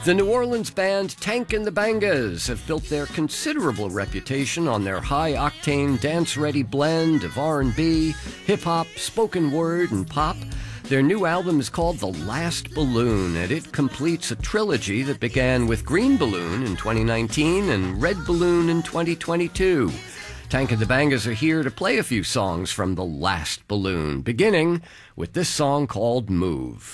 The New Orleans band Tank and the Bangas have built their considerable reputation on their high-octane, dance-ready blend of R&B, hip-hop, spoken word, and pop. Their new album is called The Last Balloon, and it completes a trilogy that began with Green Balloon in 2019 and Red Balloon in 2022. Tank and the Bangas are here to play a few songs from The Last Balloon, beginning with this song called Move.